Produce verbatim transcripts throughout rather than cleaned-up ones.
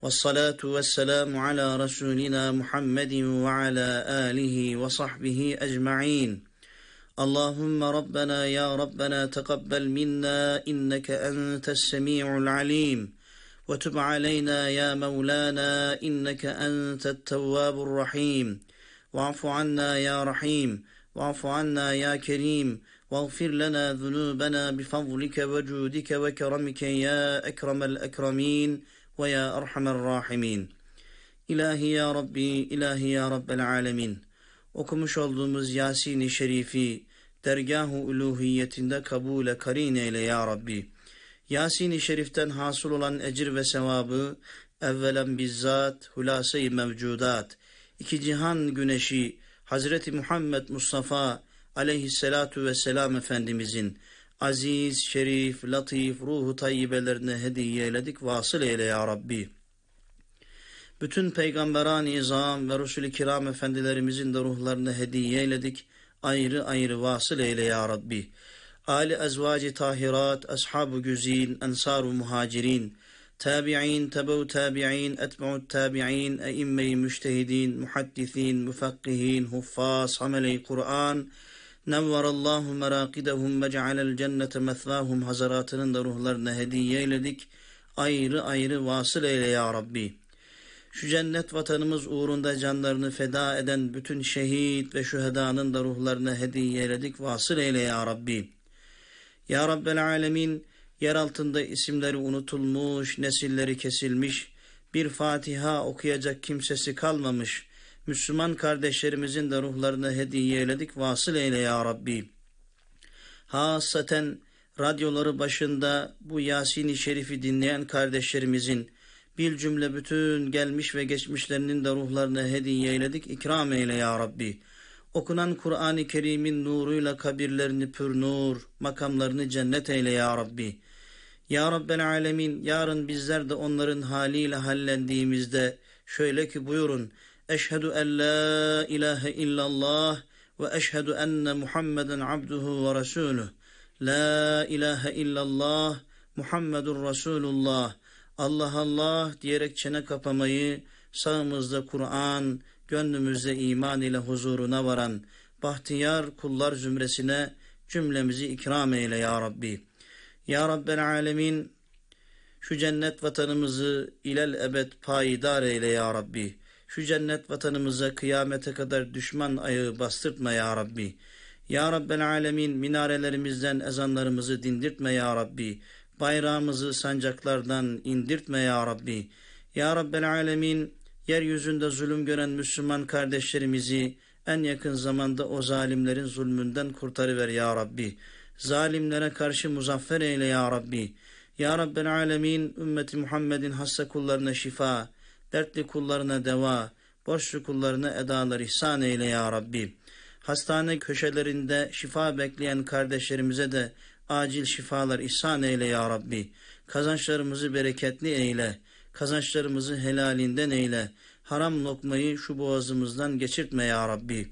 والصلاة والسلام على رسولنا محمد وعلى آله وصحبه أجمعين اللهم ربنا يا ربنا تقبل منا إنك أنت السميع العليم وتب علينا يا مولانا إنك أنت التواب الرحيم واعف عنا يا رحيم واعف عنا يا كريم واغفر لنا ذنوبنا بفضلك وجودك وكرمك يا أكرم الأكرمين ويا أرحم الراحمين. İlahi ya Rabbi, ilahi ya Rabbel alemin. Okumuş olduğumuz Yasin-i Şerifi dergâh-ı uluhiyetinde kabule karin eyle ya Rabbi. Yasin-i Şerif'ten hasıl olan ecir ve sevabı evvelen bizzat hulâse-i mevcudat, iki cihan güneşi Hazreti Muhammed Mustafa aleyhissalatu vesselam Efendimizin aziz, şerif, latif, ruhu tayyibelerine hediye eyledik, vasıl eyle ya Rabbi. Bütün peygamberan-ı izam ve Resul-i kiram efendilerimizin de ruhlarını hediye eyledik, ayrı ayrı vasıl eyle ya Rabbi. Ali ezvac-ı tahirat, ashab-ı güzin, ensar-ı muhacirin, tabi'in, tebev tabi'in, etbe'u tabi'in, eimme-i müştehidin, muhaddithin, müfakkihin, huffaz, hamele-i Kur'an, nevverallahu merakidehum ve cealel cennete methvahum hazaratının da ruhlarına hediye eyledik, ayrı ayrı vasıl eyle ya Rabbi. Şu cennet vatanımız uğrunda canlarını feda eden bütün şehit ve şühedanın da ruhlarına hediye eyledik, vasıl eyle ya Rabbi. Ya Rabbel alemin, yer altında isimleri unutulmuş, nesilleri kesilmiş, bir Fatiha okuyacak kimsesi kalmamış Müslüman kardeşlerimizin de ruhlarına hediye eyledik, vasıl eyle ya Rabbi. Hasaten radyoları başında bu Yasin-i Şerif'i dinleyen kardeşlerimizin bir cümle bütün gelmiş ve geçmişlerinin de ruhlarına hediye eyledik, ikram eyle ya Rabbi. Okunan Kur'an-ı Kerim'in nuruyla kabirlerini pür nur, makamlarını cennet eyle ya Rabbi. Ya Rabbel alemin, yarın bizler de onların haliyle hallendiğimizde şöyle ki buyurun: Eşhedü en la ilahe illallah ve eşhedü enne Muhammeden abduhu ve resuluh. La ilahe illallah Muhammedur Resulullah. Allah Allah diyerek çene kapamayı, sağımızda Kur'an, gönlümüzde iman ile huzuruna varan bahtiyar kullar zümresine cümlemizi ikram eyle ya Rabbi. Ya Rabbel alemin, şu cennet vatanımızı ilel ebed payidar eyle ya Rabbi. Şu cennet vatanımıza kıyamete kadar düşman ayağı bastırtma ya Rabbi. Ya Rabbel alemin, minarelerimizden ezanlarımızı dindirtme ya Rabbi. Bayrağımızı sancaklardan indirtme ya Rabbi. Ya Rabbel alemin, yeryüzünde zulüm gören Müslüman kardeşlerimizi en yakın zamanda o zalimlerin zulmünden kurtarıver ya Rabbi. Zalimlere karşı muzaffer eyle ya Rabbi. Ya Rabbel alemin, ümmeti Muhammed'in hasta kullarına şifa, dertli kullarına deva, borçlu kullarına edalar ihsan eyle ya Rabbi. Hastane köşelerinde şifa bekleyen kardeşlerimize de acil şifalar ihsan eyle ya Rabbi. Kazançlarımızı bereketli eyle, kazançlarımızı helalinden eyle, haram lokmayı şu boğazımızdan geçirtme ya Rabbi.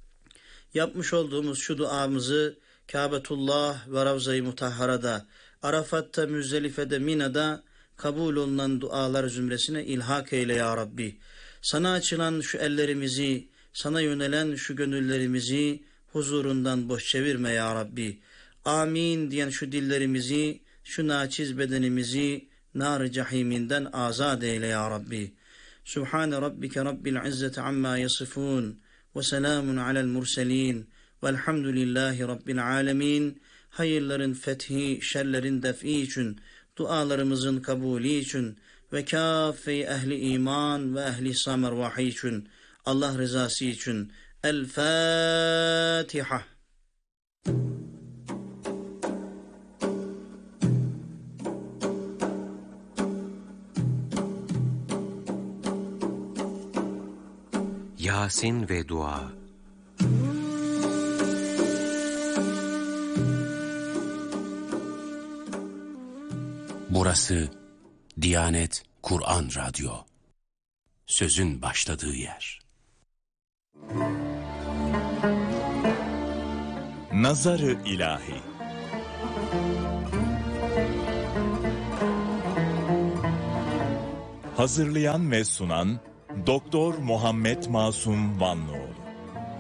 Yapmış olduğumuz şu duamızı Kâbetullah ve Ravza-i Mutahhara'da, Arafat'ta, Müzdelife'de, Mina'da kabul olunan dualar zümresine ilhak eyle ya Rabbi. Sana açılan şu ellerimizi, sana yönelen şu gönüllerimizi huzurundan boş çevirme ya Rabbi. Amin diyen şu dillerimizi, şu naçiz bedenimizi nar-ı cahiminden azad eyle ya Rabbi. Subhane rabbike rabbil izzeti amma yasifun ve selamun alel murselin velhamdülillahi rabbil alemin. Hayırların fethi, şerlerin def'i için, dualarımızın kabulü için ve kâfe ehli iman ve ehli İslam ervahı için, Allah rızası için. El Fatiha. Yasin ve Dua. Burası Diyanet Kur'an Radyo. Sözün başladığı yer. Nazar-ı İlahi. Hazırlayan ve sunan Doktor Muhammed Masum Vanlıoğlu.